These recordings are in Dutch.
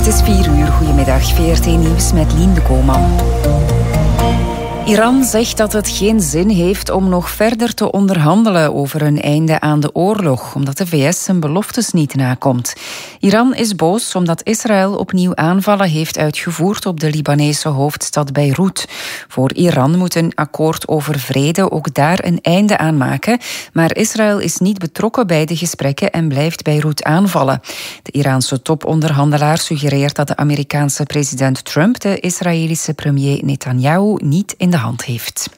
is 4:00. Goedemiddag, VRT Nieuws met Lien de Koolman. Iran zegt dat het geen zin heeft om nog verder te onderhandelen over een einde aan de oorlog, omdat de VS zijn beloftes niet nakomt. Iran is boos omdat Israël opnieuw aanvallen heeft uitgevoerd op de Libanese hoofdstad Beirut. Voor Iran moet een akkoord over vrede ook daar een einde aan maken, maar Israël is niet betrokken bij de gesprekken en blijft Beirut aanvallen. De Iraanse toponderhandelaar suggereert dat de Amerikaanse president Trump de Israëlische premier Netanyahu niet in de hand heeft.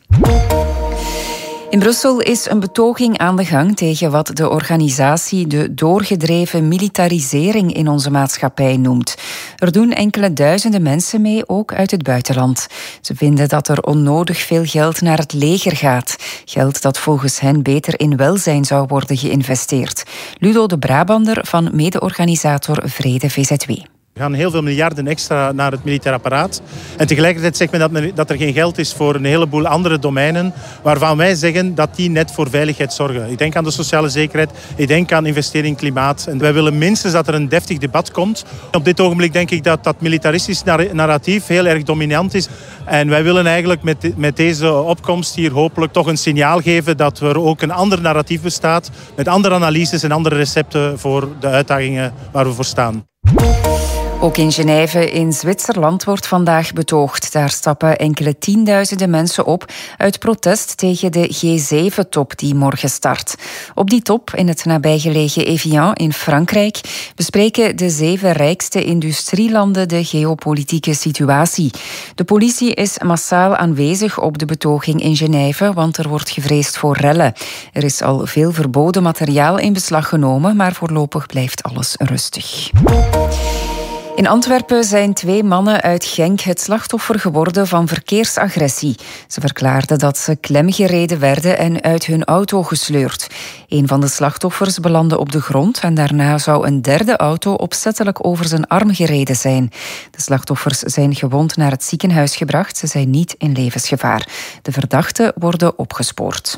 In Brussel is een betoging aan de gang tegen wat de organisatie de doorgedreven militarisering in onze maatschappij noemt. Er doen enkele duizenden mensen mee, ook uit het buitenland. Ze vinden dat er onnodig veel geld naar het leger gaat. Geld dat volgens hen beter in welzijn zou worden geïnvesteerd. Ludo de Brabander van mede-organisator Vrede VZW. Er gaan heel veel miljarden extra naar het militair apparaat. En tegelijkertijd zegt men dat er geen geld is voor een heleboel andere domeinen waarvan wij zeggen dat die net voor veiligheid zorgen. Ik denk aan de sociale zekerheid, ik denk aan investering in klimaat. En wij willen minstens dat er een deftig debat komt. Op dit ogenblik denk ik dat dat militaristisch narratief heel erg dominant is. En wij willen eigenlijk met deze opkomst hier hopelijk toch een signaal geven dat er ook een ander narratief bestaat met andere analyses en andere recepten voor de uitdagingen waar we voor staan. Ook in Genève in Zwitserland wordt vandaag betoogd. Daar stappen enkele tienduizenden mensen op uit protest tegen de G7-top die morgen start. Op die top in het nabijgelegen Evian in Frankrijk bespreken de 7 rijkste industrielanden de geopolitieke situatie. De politie is massaal aanwezig op de betoging in Genève, want er wordt gevreesd voor rellen. Er is al veel verboden materiaal in beslag genomen, maar voorlopig blijft alles rustig. In Antwerpen zijn 2 mannen uit Genk het slachtoffer geworden van verkeersagressie. Ze verklaarden dat ze klemgereden werden en uit hun auto gesleurd. Een van de slachtoffers belandde op de grond en daarna zou een derde auto opzettelijk over zijn arm gereden zijn. De slachtoffers zijn gewond naar het ziekenhuis gebracht. Ze zijn niet in levensgevaar. De verdachten worden opgespoord.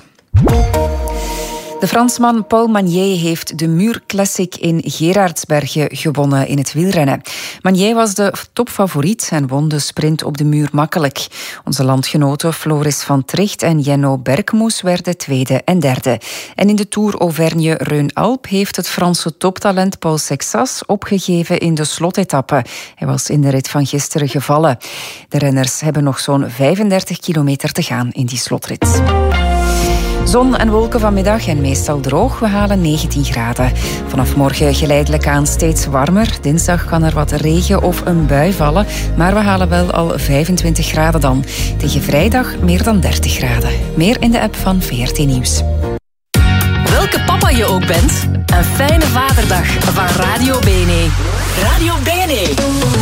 De Fransman Paul Magnier heeft de Muur Classic in Gerardsbergen gewonnen in het wielrennen. Magnier was de topfavoriet en won de sprint op de muur makkelijk. Onze landgenoten Floris van Tricht en Jenno Berkmoes werden tweede en derde. En in de Tour Auvergne-Rhône-Alpes heeft het Franse toptalent Paul Sexas opgegeven in de slotetappe. Hij was in de rit van gisteren gevallen. De renners hebben nog zo'n 35 kilometer te gaan in die slotrit. Zon en wolken vanmiddag en meestal droog. We halen 19 graden. Vanaf morgen geleidelijk aan steeds warmer. Dinsdag kan er wat regen of een bui vallen. Maar we halen wel al 25 graden dan. Tegen vrijdag meer dan 30 graden. Meer in de app van VRT Nieuws. Welke papa je ook bent, een fijne vaderdag van Radio BNE. Radio BNE.